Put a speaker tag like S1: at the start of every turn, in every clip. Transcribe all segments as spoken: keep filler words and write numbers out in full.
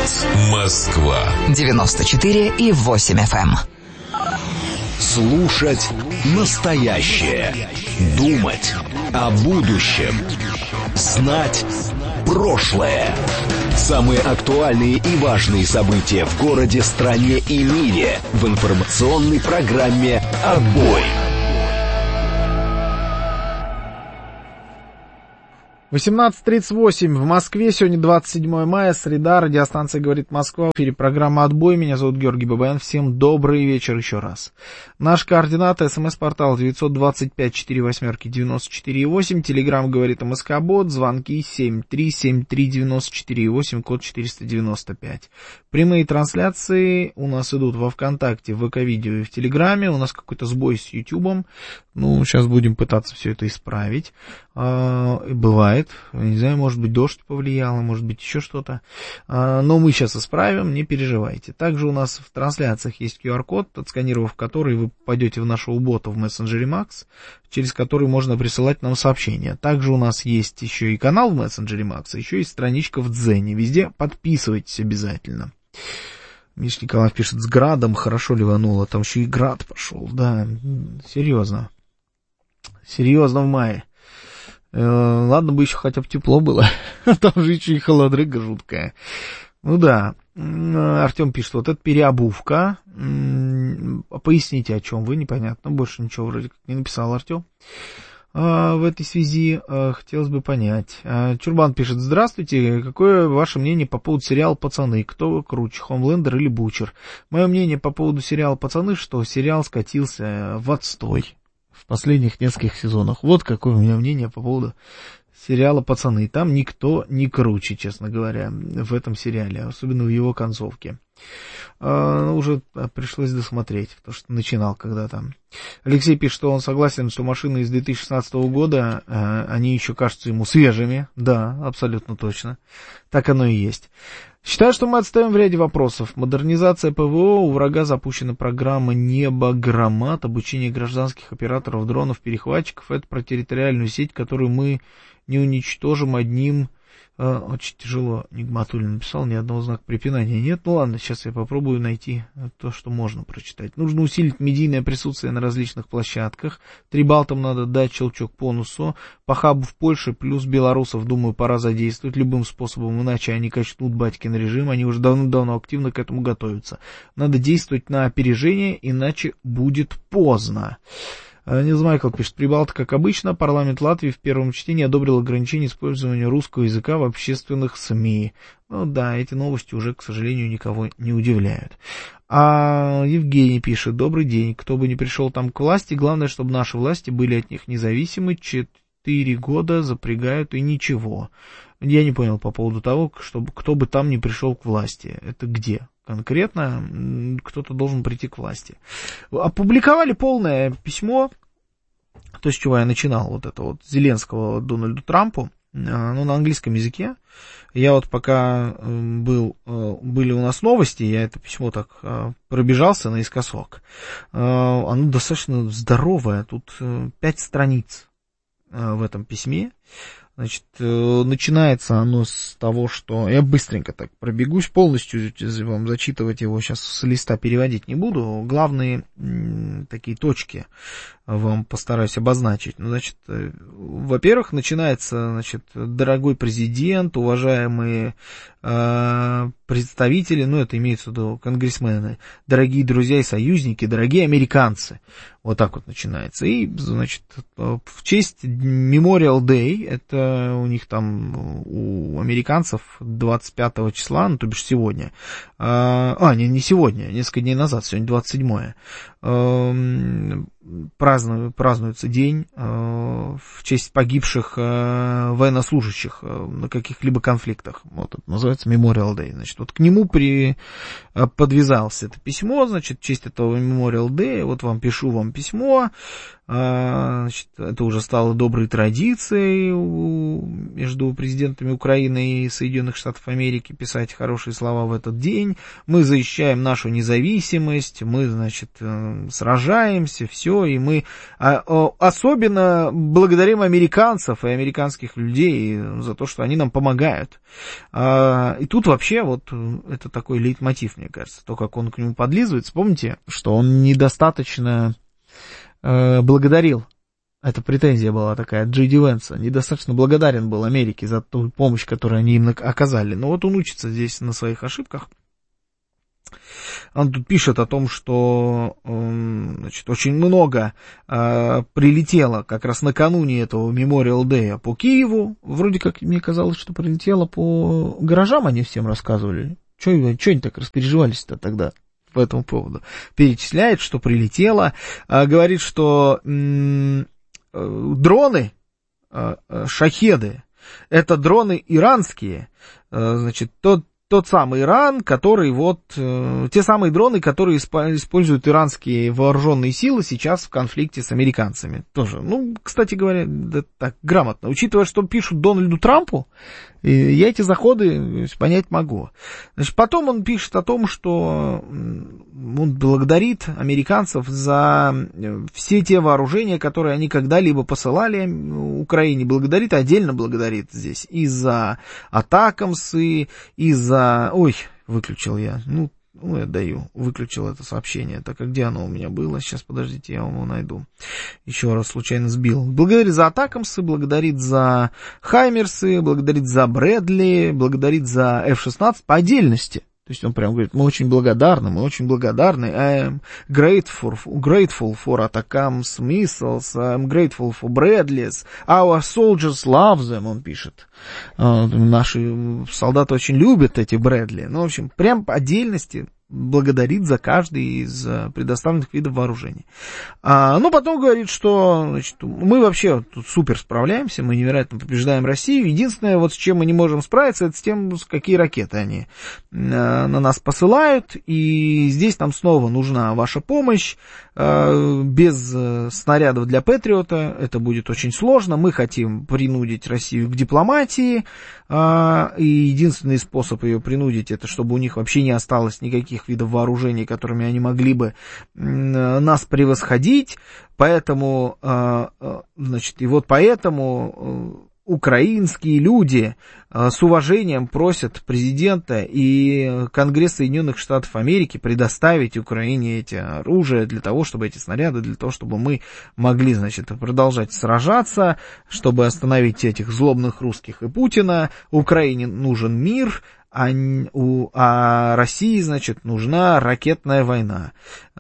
S1: Говорит Москва.
S2: девяносто четыре и восемь эф эм.
S3: Слушать настоящее. Думать о будущем. Знать прошлое. Самые актуальные и важные события в городе, стране и мире в информационной программе «Отбой».
S4: восемнадцать тридцать восемь в Москве, сегодня двадцать седьмое мая, среда, радиостанция «Говорит Москва», в эфире программа «Отбой», меня зовут Георгий Бабаян, всем добрый вечер еще раз. Наш координаты, смс-портал девять два пять четыре восемь девяносто четыре восемь, телеграмм «Говорит МСК-бот», звонки семь три семь три девяносто четыре восемь, код четыреста девяносто пять. Прямые трансляции у нас идут во ВКонтакте, в ВК-видео и в Телеграме, у нас какой-то сбой с Ютубом, ну, сейчас будем пытаться все это исправить, а, бывает. Не знаю, может быть, дождь повлиял, может быть, еще что-то. Но мы сейчас исправим, не переживайте. Также у нас в трансляциях есть ку ар код, отсканировав который, вы попадете в нашего бота в мессенджере Макс, через который можно присылать нам сообщения. Также у нас есть еще и канал в мессенджере Макс, еще есть страничка в Дзене. Везде подписывайтесь обязательно. Миш Николаев пишет, с градом хорошо ливануло, там еще и град пошел. Да, серьезно. Серьезно в мае. Ладно бы еще хотя бы тепло было, там же еще и холодрыга жуткая. Ну да, Артем пишет, вот это переобувка, поясните, о чем вы, непонятно, больше ничего вроде как не написал Артем. В этой связи хотелось бы понять. Чурбан пишет, здравствуйте, какое ваше мнение по поводу сериала «Пацаны», кто круче, Хомлендер или Бучер? Мое мнение по поводу сериала «Пацаны», что сериал скатился в отстой в последних нескольких сезонах. Вот какое у меня мнение по поводу сериала «Пацаны». Там никто не круче, честно говоря, в этом сериале, особенно в его концовке. А, уже пришлось досмотреть, потому что начинал когда-то. Алексей пишет, что он согласен, что машины из две тысячи шестнадцатого года, а, они еще кажутся ему свежими. Да, абсолютно точно. Так оно и есть. Считаю, что мы отстаем в ряде вопросов. Модернизация ПВО, у врага запущена программа «Небогромат», обучение гражданских операторов дронов-перехватчиков. Это про территориальную сеть, которую мы не уничтожим одним... Э, очень тяжело, Нигматуллин написал, ни одного знака препинания нет. Ну ладно, сейчас я попробую найти то, что можно прочитать. Нужно усилить медийное присутствие на различных площадках. Трибалтам надо дать щелчок по носу. По хабу в Польше плюс белорусов, думаю, пора задействовать любым способом, иначе они качнут батькин режим. Они уже давно-давно активно к этому готовятся. Надо действовать на опережение, иначе будет поздно. Нилс Майкл пишет, Прибалта, как обычно, парламент Латвии в первом чтении одобрил ограничение использования русского языка в общественных СМИ. Ну да, эти новости уже, к сожалению, никого не удивляют. А Евгений пишет, добрый день, кто бы ни пришел там к власти, главное, чтобы наши власти были от них независимы, четыре года запрягают и ничего. Я не понял по поводу того, чтобы кто бы там ни пришел к власти. Это где? Конкретно кто-то должен прийти к власти. Опубликовали полное письмо, то, с чего я начинал, вот это вот Зеленского Дональду Трампу, ну, на английском языке. Я вот пока был, были у нас новости, я это письмо так пробежался наискосок. Оно достаточно здоровое, тут пять страниц в этом письме. Значит, начинается оно с того, что... Я быстренько так пробегусь, полностью вам зачитывать его сейчас с листа переводить не буду. Главные м, такие точки вам постараюсь обозначить. Ну, значит, во-первых, начинается, значит, дорогой президент, уважаемые э, представители, ну, это имеется в виду конгрессмены, дорогие друзья и союзники, дорогие американцы. Вот так вот начинается. И, значит, в честь Memorial Day, это у них там, у американцев двадцать пятого числа, ну, то бишь сегодня, а, не, не сегодня, несколько дней назад, сегодня двадцать седьмое, празднуется, празднуется день в честь погибших военнослужащих на каких-либо конфликтах. Вот это называется Memorial Day. Значит, вот к нему при, подвязалось это письмо, значит, в честь этого Memorial Day, вот вам пишу вам письмо, Значит, это уже стало доброй традицией между президентами Украины и Соединенных Штатов Америки писать хорошие слова в этот день. Мы защищаем нашу независимость, мы, значит, сражаемся, все, и мы особенно благодарим американцев и американских людей за то, что они нам помогают. И тут вообще вот это такой лейтмотив, мне кажется, то, как он к нему подлизывается. Помните, что он недостаточно благодарил, эта претензия была такая от Джей Ди Венса, недостаточно благодарен был Америке за ту помощь, которую они им оказали. Но вот он учится здесь на своих ошибках. Он тут пишет о том, что, значит, очень много э, прилетело как раз накануне этого Memorial Day по Киеву. Вроде как мне казалось, что прилетело по гаражам, они всем рассказывали. Чего они так распереживались-то тогда по этому поводу? Перечисляет, что прилетело, э, говорит, что э, дроны, э, шахеды, это дроны иранские, э, значит, тот Тот самый Иран, который вот, э, те самые дроны, которые исп- используют иранские вооруженные силы сейчас в конфликте с американцами. Тоже, ну, кстати говоря, да, так, грамотно. Учитывая, что пишут Дональду Трампу, э, я эти заходы понять могу. Значит, потом он пишет о том, что он благодарит американцев за все те вооружения, которые они когда-либо посылали Украине. Благодарит, отдельно благодарит здесь и за атакамсы, и за Ой, выключил я. Ну, ну, я даю. Выключил это сообщение. Так, а где оно у меня было? Сейчас, подождите, я его найду. Еще раз случайно сбил. Благодарит за атакамсы, благодарит за хаймерсы, благодарит за Брэдли, благодарит за эф шестнадцать по отдельности. То есть он прям говорит, мы очень благодарны, мы очень благодарны. I am grateful, grateful for Atacams missiles, I am grateful for Bradleys, our soldiers love them, он пишет. Наши солдаты очень любят эти Брэдли. Ну, в общем, прям по отдельности благодарит за каждый из предоставленных видов вооружений. А, ну, потом говорит, что, значит, мы вообще тут супер справляемся, мы невероятно побеждаем Россию. Единственное, вот с чем мы не можем справиться, это с тем, какие ракеты они на нас посылают. И здесь нам снова нужна ваша помощь. Без снарядов для Патриота это будет очень сложно. Мы хотим принудить Россию к дипломатии. И единственный способ ее принудить, это чтобы у них вообще не осталось никаких видов вооружений, которыми они могли бы нас превосходить. Поэтому, значит, и вот поэтому украинские люди с уважением просят президента и Конгресс Соединенных Штатов Америки предоставить Украине эти оружия для того, чтобы эти снаряды, для того, чтобы мы могли, значит, продолжать сражаться, чтобы остановить этих злобных русских и Путина. Украине нужен мир, а, у, а России, значит, нужна ракетная война.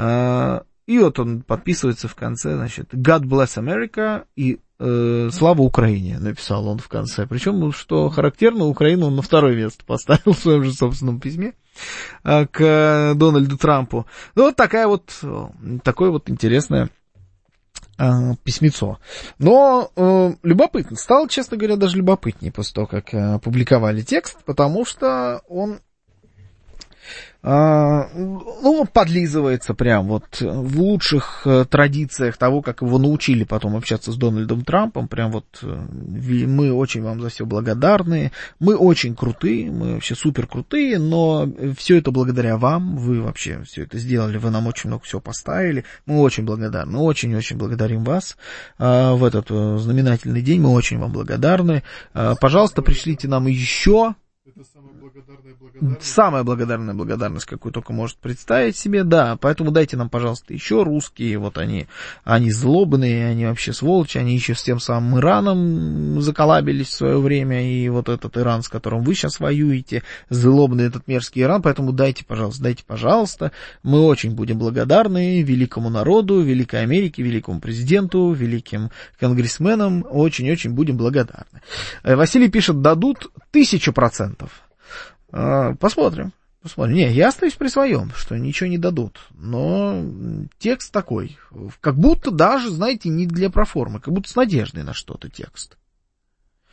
S4: И вот он подписывается в конце, значит, God bless America и э, слава Украине, написал он в конце. Причем, что характерно, Украину он на второе место поставил в своем же собственном письме э, к Дональду Трампу. Ну, вот такая вот, такое вот интересное э, письмецо. Но э, любопытно, стало, честно говоря, даже любопытнее после того, как э, опубликовали текст, потому что он ну, подлизывается прям вот в лучших традициях того, как его научили потом общаться с Дональдом Трампом. Прям вот мы очень вам за все благодарны, мы очень крутые, мы вообще супер крутые, но все это благодаря вам, вы вообще все это сделали, вы нам очень много всего поставили, мы очень благодарны, очень-очень благодарим вас в этот знаменательный день, мы очень вам благодарны. Пожалуйста, пришлите нам еще. Это самая благодарная благодарность. Самая благодарная благодарность, какую только может представить себе, да, поэтому дайте нам, пожалуйста, еще русские, вот они, они злобные, они вообще сволочи, они еще с тем самым Ираном заколабились в свое время, и вот этот Иран, с которым вы сейчас воюете, злобный этот мерзкий Иран, поэтому дайте, пожалуйста, дайте, пожалуйста, мы очень будем благодарны великому народу, Великой Америке, великому президенту, великим конгрессменам, очень-очень будем благодарны. Василий пишет, дадут тысячу процентов. Посмотрим, посмотрим. Не, я остаюсь при своем, что ничего не дадут. Но текст такой, как будто даже, знаете, не для проформы, как будто с надеждой на что-то текст.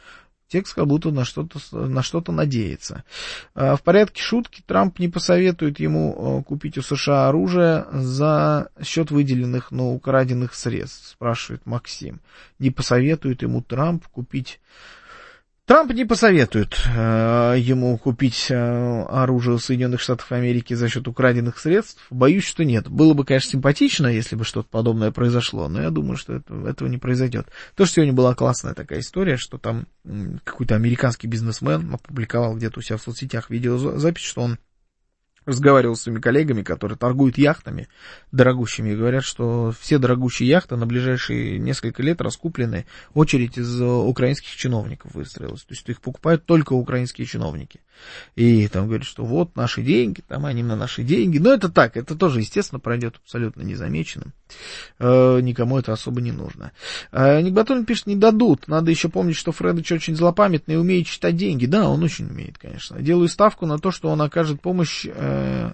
S4: Текст как будто на что-то, на что-то надеется. В порядке шутки, Трамп не посоветует ему купить у США оружие за счет выделенных, но украденных средств, спрашивает Максим. Не посоветует ему Трамп купить... Трамп не посоветует э, ему купить э, оружие Соединенных Штатов Америки за счет украденных средств. Боюсь, что нет. Было бы, конечно, симпатично, если бы что-то подобное произошло, но я думаю, что это, этого не произойдет. Тоже сегодня была классная такая история, что там м, какой-то американский бизнесмен опубликовал где-то у себя в соцсетях видеозапись, что он разговаривал с своими коллегами, которые торгуют яхтами дорогущими, и говорят, что все дорогущие яхты на ближайшие несколько лет раскуплены, очередь из украинских чиновников выстроилась. То есть их покупают только украинские чиновники. И там говорят, что вот наши деньги, там они на наши деньги. Но это так, это тоже, естественно, пройдет абсолютно незамеченным. Э, никому это особо не нужно. Э, Ник Батулин пишет, не дадут. Надо еще помнить, что Фредович очень злопамятный и умеет считать деньги. Да, он очень умеет, конечно. Делаю ставку на то, что он окажет помощь э,